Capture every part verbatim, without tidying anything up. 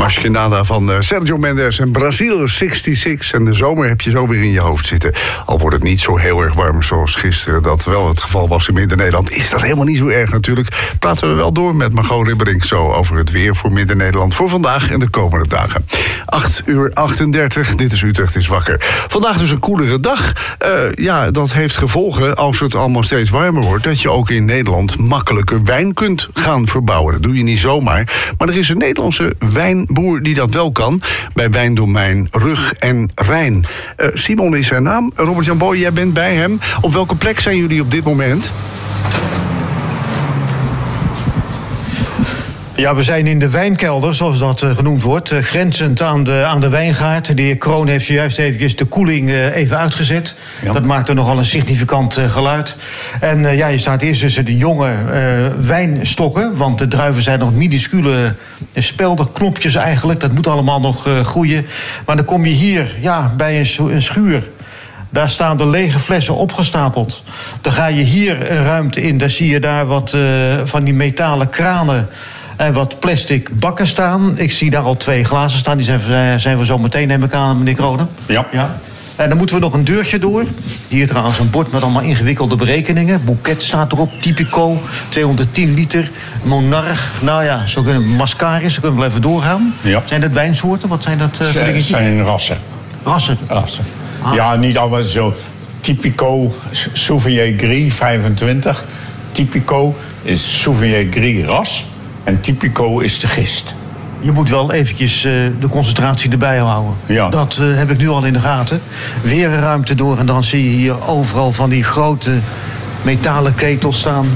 Maskenada van Sergio Mendes en Brazil zesenzestig. En de zomer heb je zo weer in je hoofd zitten. Al wordt het niet zo heel erg warm zoals gisteren, dat wel het geval was in Midden-Nederland. Is dat helemaal niet zo erg natuurlijk. Praten we wel door met Margot Ribberink zo over het weer voor Midden-Nederland voor vandaag en de komende dagen. acht uur achtendertig, dit is Utrecht is wakker. Vandaag dus een koelere dag. Uh, ja, dat heeft gevolgen als het allemaal steeds warmer wordt, dat je ook in Nederland makkelijker wijn kunt gaan verbouwen. Dat doe je niet zomaar. Maar er is een Nederlandse wijnboer die dat wel kan, bij wijndomein Rug en Rijn. Uh, Simon is zijn naam. Robert-Jan Boy, jij bent bij hem. Op welke plek zijn jullie op dit moment? Ja, we zijn in de wijnkelder, zoals dat uh, genoemd wordt. Uh, grenzend aan de, aan de wijngaard. De heer Kroon heeft zojuist eventjes de koeling uh, even uitgezet. Ja. Dat maakte nogal een significant uh, geluid. En uh, ja, je staat eerst tussen de jonge uh, wijnstokken. Want de druiven zijn nog minuscule uh, spelderknopjes eigenlijk. Dat moet allemaal nog uh, groeien. Maar dan kom je hier ja, bij een, een schuur. Daar staan de lege flessen opgestapeld. Dan ga je hier ruimte in. Daar zie je daar wat uh, van die metalen kranen en wat plastic bakken staan. Ik zie daar al twee glazen staan. Die zijn, zijn we zo meteen, neem ik aan, meneer Kronen. Ja. ja. En dan moeten we nog een deurtje door. Hier trouwens een bord met allemaal ingewikkelde berekeningen. Boeket staat erop, Typico, tweehonderdtien liter. Monarch, nou ja, zo kunnen Mascaris, zo kunnen we even doorgaan. Ja. Zijn dat wijnsoorten? Wat zijn dat uh, voor dingetjes? zijn rassen. Rassen? Rassen. Ah. Ja, niet allemaal zo. Typico, Sauvignon Gris, vijfentwintig. Typico is Sauvignon Gris ras. En Typico is de gist. Je moet wel eventjes uh, de concentratie erbij houden. Ja. Dat uh, heb ik nu al in de gaten. Weer een ruimte door en dan zie je hier overal van die grote metalen ketels staan.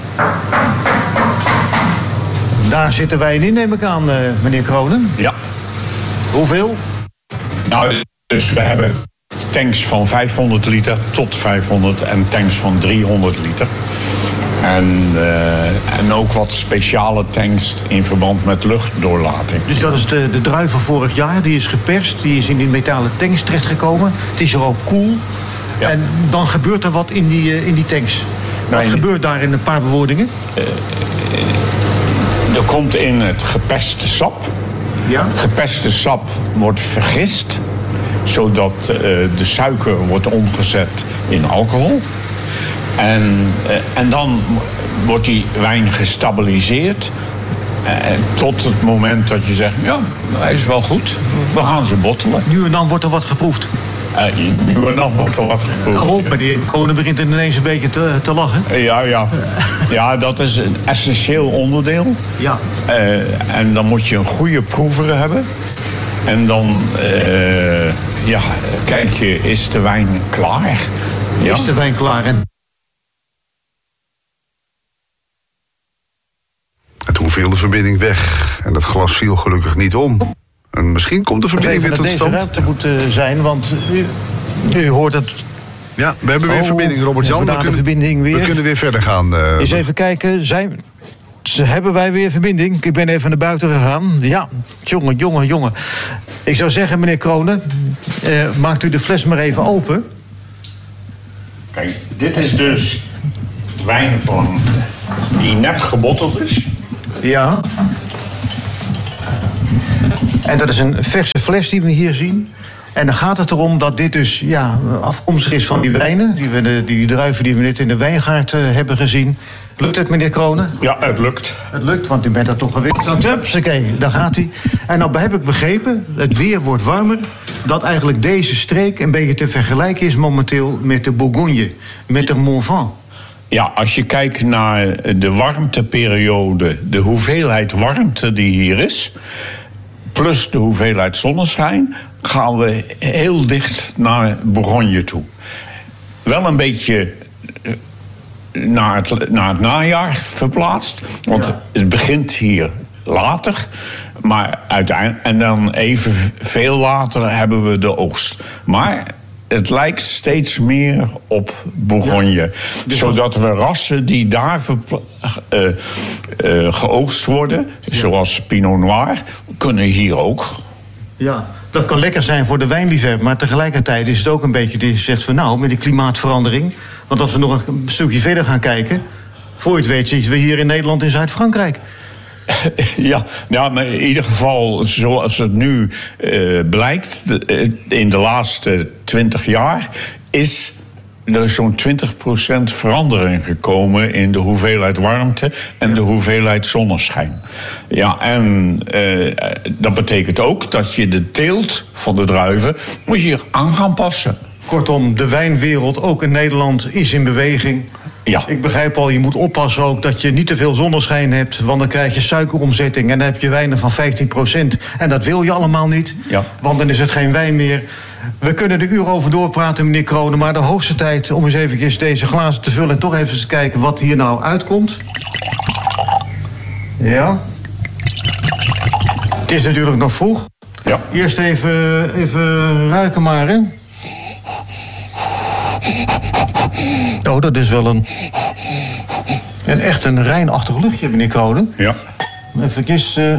Daar zitten wij in, neem ik aan, uh, meneer Kronen. Ja. Hoeveel? Nou, dus we hebben tanks van vijfhonderd liter tot vijfhonderd en tanks van driehonderd liter. En, uh, en ook wat speciale tanks in verband met luchtdoorlating. Dus dat is de, de druiven vorig jaar, die is geperst, die is in die metalen tanks terechtgekomen. Het is er ook koel. Ja. En dan gebeurt er wat in die, uh, in die tanks. Wat nee, gebeurt daar in een paar bewoordingen? Uh, uh, er komt in het geperste sap. Ja? Het geperste sap wordt vergist, zodat uh, de suiker wordt omgezet in alcohol. En, uh, en dan wordt die wijn gestabiliseerd. Uh, tot het moment dat je zegt, ja, hij is wel goed, we gaan ze bottelen. Nu en dan wordt er wat geproefd. Uh, nu en dan wordt er wat geproefd. Oh, maar die Kronen begint ineens een beetje te, te lachen. Uh, ja, ja. ja, dat is een essentieel onderdeel. Ja. Uh, en dan moet je een goede proever hebben. En dan uh, ja, kijk je, is de wijn klaar? Ja. Is de wijn klaar? En En toen viel de verbinding weg. En het glas viel gelukkig niet om. En misschien komt de verbinding weer tot stand. Deze ruimte moet uh, zijn, want u, u hoort het. Ja, we hebben weer oh, verbinding, Robert-Jan. We, we, verbinding weer. we kunnen weer verder gaan. Uh, Eens even kijken. Zijn, hebben wij weer verbinding? Ik ben even naar buiten gegaan. Ja, jongen, jongen, jongen. Ik zou zeggen, meneer Kronen, uh, maakt u de fles maar even open. Kijk, dit is dus wijn van die net gebotteld is. Ja. En dat is een verse fles die we hier zien. En dan gaat het erom dat dit dus ja, afkomstig is van die wijnen. Die, we, die druiven die we net in de wijngaard uh, hebben gezien. Lukt het, meneer Kronen? Ja, het lukt. Het lukt, want u bent er toch geweest. Hupsakee, daar gaat hij. En dan heb ik begrepen, het weer wordt warmer. Dat eigenlijk deze streek een beetje te vergelijken is momenteel met de Bourgogne. Met de Morvan. Ja, als je kijkt naar de warmteperiode, de hoeveelheid warmte die hier is, plus de hoeveelheid zonneschijn, gaan we heel dicht naar Bourgogne toe. Wel een beetje naar het, naar het najaar verplaatst, want ja. Het begint hier later, maar uiteindelijk, en dan even veel later hebben we de oogst. Maar het lijkt steeds meer op Bourgogne. Ja, dus zodat we rassen die daar verpla- uh, uh, geoogst worden, ja. zoals Pinot Noir, kunnen hier ook. Ja, dat kan lekker zijn voor de wijnliefhebber, maar tegelijkertijd is het ook een beetje die zegt van nou, met die klimaatverandering. Want als we nog een stukje verder gaan kijken, voor je het weet zitten we hier in Nederland in Zuid-Frankrijk. Ja, ja, maar in ieder geval, zoals het nu uh, blijkt, in de laatste twintig jaar is er zo'n twintig procent verandering gekomen in de hoeveelheid warmte en de hoeveelheid zonneschijn. Ja, en uh, dat betekent ook dat je de teelt van de druiven moet je aan gaan passen. Kortom, de wijnwereld, ook in Nederland, is in beweging. Ja. Ik begrijp al, je moet oppassen ook dat je niet te veel zonneschijn hebt, want dan krijg je suikeromzetting en dan heb je wijnen van vijftien procent. En dat wil je allemaal niet, ja. want dan is het geen wijn meer. We kunnen er uren over doorpraten, meneer Kronen, maar de hoogste tijd om eens even deze glazen te vullen en toch even te kijken wat hier nou uitkomt. Ja. Het is natuurlijk nog vroeg. Ja. Eerst even, even ruiken maar, hè. Oh, dat is wel een... een echt een Rijnachtig luchtje, meneer Kronen. Ja. Even eens... Uh...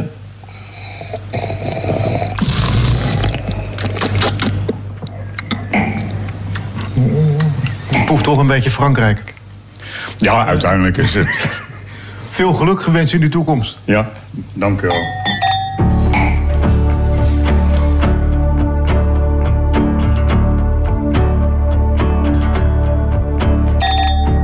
Ik proef toch een beetje Frankrijk. Ja, uiteindelijk is het... Veel geluk gewenst in de toekomst. Ja, dank u wel.